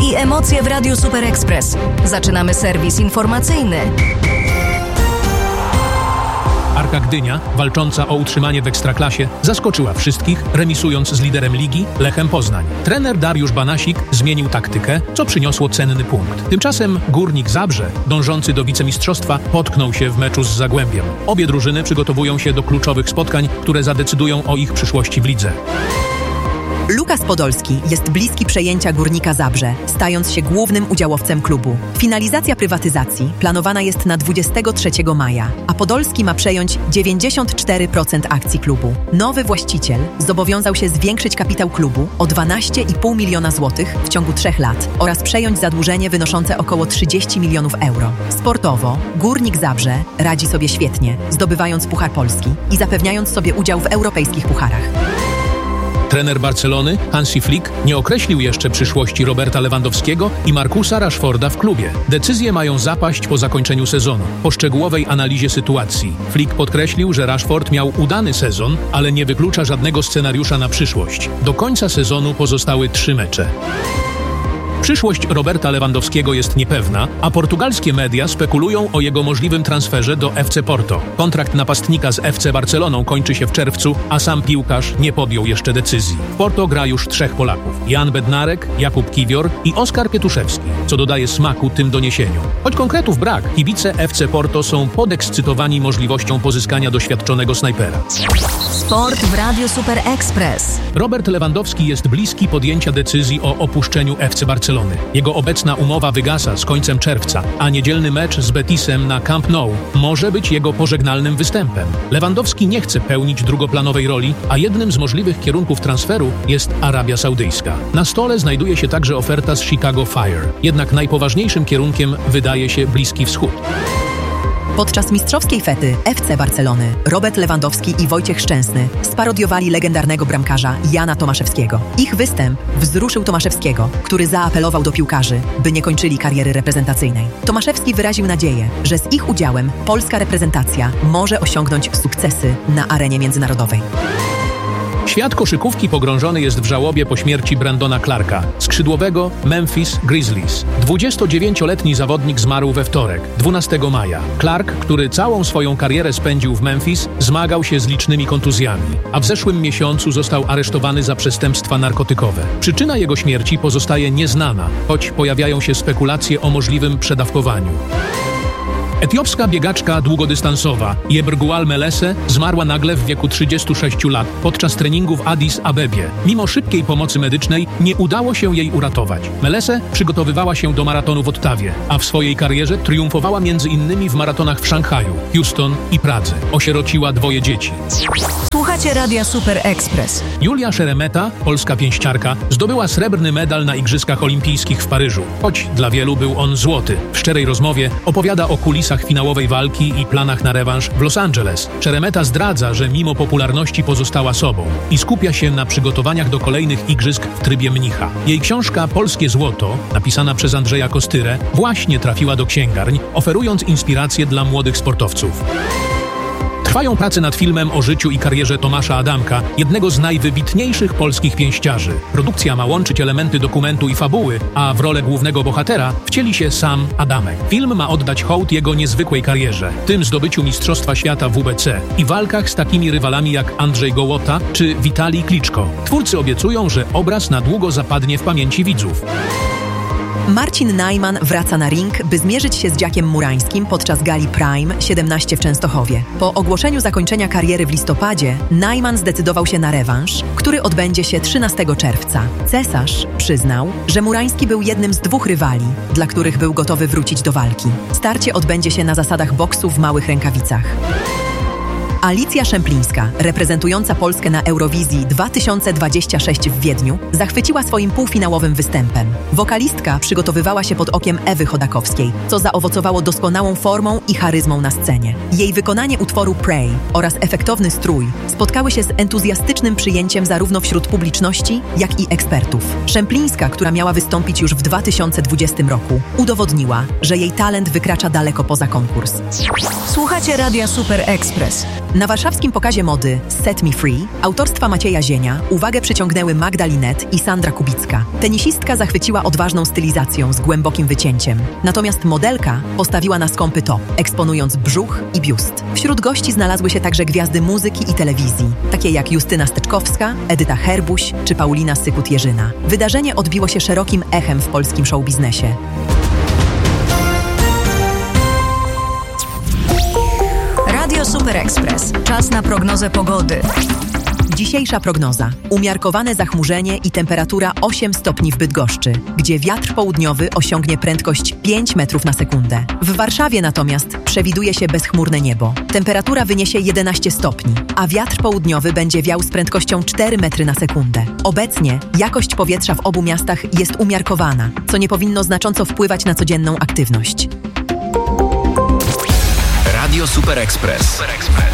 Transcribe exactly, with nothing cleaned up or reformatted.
i emocje w Radiu Super Express. Zaczynamy serwis informacyjny. Arka Gdynia, walcząca o utrzymanie w Ekstraklasie, zaskoczyła wszystkich, remisując z liderem ligi Lechem Poznań. Trener Dariusz Banasik zmienił taktykę, co przyniosło cenny punkt. Tymczasem Górnik Zabrze, dążący do wicemistrzostwa, potknął się w meczu z Zagłębiem. Obie drużyny przygotowują się do kluczowych spotkań, które zadecydują o ich przyszłości w lidze. Lukas Podolski jest bliski przejęcia Górnika Zabrze, stając się głównym udziałowcem klubu. Finalizacja prywatyzacji planowana jest na dwudziestego trzeciego maja, a Podolski ma przejąć dziewięćdziesiąt cztery procent akcji klubu. Nowy właściciel zobowiązał się zwiększyć kapitał klubu o dwanaście i pół miliona złotych w ciągu trzech lat oraz przejąć zadłużenie wynoszące około trzydzieści milionów euro. Sportowo Górnik Zabrze radzi sobie świetnie, zdobywając Puchar Polski i zapewniając sobie udział w europejskich pucharach. Trener Barcelony, Hansi Flick, nie określił jeszcze przyszłości Roberta Lewandowskiego i Marcusa Rashforda w klubie. Decyzje mają zapaść po zakończeniu sezonu, po szczegółowej analizie sytuacji. Flick podkreślił, że Rashford miał udany sezon, ale nie wyklucza żadnego scenariusza na przyszłość. Do końca sezonu pozostały trzy mecze. Przyszłość Roberta Lewandowskiego jest niepewna, a portugalskie media spekulują o jego możliwym transferze do F C Porto. Kontrakt napastnika z F C Barceloną kończy się w czerwcu, a sam piłkarz nie podjął jeszcze decyzji. W Porto gra już trzech Polaków: Jan Bednarek, Jakub Kiwior i Oskar Pietuszewski, co dodaje smaku tym doniesieniom. Choć konkretów brak, kibice F C Porto są podekscytowani możliwością pozyskania doświadczonego snajpera. Sport w Radiu Super Express. Robert Lewandowski jest bliski podjęcia decyzji o opuszczeniu F C Barcelony. Jego obecna umowa wygasa z końcem czerwca, a niedzielny mecz z Betisem na Camp Nou może być jego pożegnalnym występem. Lewandowski nie chce pełnić drugoplanowej roli, a jednym z możliwych kierunków transferu jest Arabia Saudyjska. Na stole znajduje się także oferta z Chicago Fire. Jednak najpoważniejszym kierunkiem wydaje się Bliski Wschód. Podczas mistrzowskiej fety F C Barcelony Robert Lewandowski i Wojciech Szczęsny sparodiowali legendarnego bramkarza Jana Tomaszewskiego. Ich występ wzruszył Tomaszewskiego, który zaapelował do piłkarzy, by nie kończyli kariery reprezentacyjnej. Tomaszewski wyraził nadzieję, że z ich udziałem polska reprezentacja może osiągnąć sukcesy na arenie międzynarodowej. Świat koszykówki pogrążony jest w żałobie po śmierci Brandona Clarka, skrzydłowego Memphis Grizzlies. dwudziestodziewięcioletni zawodnik zmarł we wtorek, dwunastego maja. Clark, który całą swoją karierę spędził w Memphis, zmagał się z licznymi kontuzjami, a w zeszłym miesiącu został aresztowany za przestępstwa narkotykowe. Przyczyna jego śmierci pozostaje nieznana, choć pojawiają się spekulacje o możliwym przedawkowaniu. Etiopska biegaczka długodystansowa Yebrgual Melese zmarła nagle w wieku trzydziestu sześciu lat podczas treningu w Addis Abebie. Mimo szybkiej pomocy medycznej nie udało się jej uratować. Melese przygotowywała się do maratonu w Ottawie, a w swojej karierze triumfowała między innymi w maratonach w Szanghaju, Houston i Pradze. Osierociła dwoje dzieci. Słuchacie Radia Super Express. Julia Szeremeta, polska pięściarka, zdobyła srebrny medal na Igrzyskach Olimpijskich w Paryżu, choć dla wielu był on złoty. W szczerej rozmowie opowiada o kulisach finałowej walki i planach na rewanż w Los Angeles. Szeremeta zdradza, że mimo popularności pozostała sobą i skupia się na przygotowaniach do kolejnych igrzysk w trybie mnicha. Jej książka Polskie Złoto, napisana przez Andrzeja Kostyrę, właśnie trafiła do księgarni, oferując inspirację dla młodych sportowców. Trwają prace nad filmem o życiu i karierze Tomasza Adamka, jednego z najwybitniejszych polskich pięściarzy. Produkcja ma łączyć elementy dokumentu i fabuły, a w rolę głównego bohatera wcieli się sam Adamek. Film ma oddać hołd jego niezwykłej karierze, tym zdobyciu Mistrzostwa Świata w W B C i walkach z takimi rywalami jak Andrzej Gołota czy Witalij Kliczko. Twórcy obiecują, że obraz na długo zapadnie w pamięci widzów. Marcin Najman wraca na ring, by zmierzyć się z Dziakiem Murańskim podczas gali Prime siedemnaście w Częstochowie. Po ogłoszeniu zakończenia kariery w listopadzie, Najman zdecydował się na rewanż, który odbędzie się trzynastego czerwca. Cesarz przyznał, że Murański był jednym z dwóch rywali, dla których był gotowy wrócić do walki. Starcie odbędzie się na zasadach boksu w małych rękawicach. Alicja Szemplińska, reprezentująca Polskę na Eurowizji dwa tysiące dwudziestym szóstym w Wiedniu, zachwyciła swoim półfinałowym występem. Wokalistka przygotowywała się pod okiem Ewy Chodakowskiej, co zaowocowało doskonałą formą i charyzmą na scenie. Jej wykonanie utworu Pray oraz efektowny strój spotkały się z entuzjastycznym przyjęciem zarówno wśród publiczności, jak i ekspertów. Szemplińska, która miała wystąpić już w dwa tysiące dwudziestym roku, udowodniła, że jej talent wykracza daleko poza konkurs. Słuchacie Radia Super Express. Na warszawskim pokazie mody Set Me Free autorstwa Macieja Zienia uwagę przyciągnęły Magda Linet i Sandra Kubicka. Tenisistka zachwyciła odważną stylizacją z głębokim wycięciem. Natomiast modelka postawiła na skąpy top, eksponując brzuch i biust. Wśród gości znalazły się także gwiazdy muzyki i telewizji, takie jak Justyna Steczkowska, Edyta Herbuś czy Paulina Sykut-Jerzyna. Wydarzenie odbiło się szerokim echem w polskim showbiznesie. Radio Super Express. Czas na prognozę pogody. Dzisiejsza prognoza. Umiarkowane zachmurzenie i temperatura osiem stopni w Bydgoszczy, gdzie wiatr południowy osiągnie prędkość pięć metrów na sekundę. W Warszawie natomiast przewiduje się bezchmurne niebo. Temperatura wyniesie jedenaście stopni, a wiatr południowy będzie wiał z prędkością cztery metry na sekundę. Obecnie jakość powietrza w obu miastach jest umiarkowana, co nie powinno znacząco wpływać na codzienną aktywność. Radio Super Express.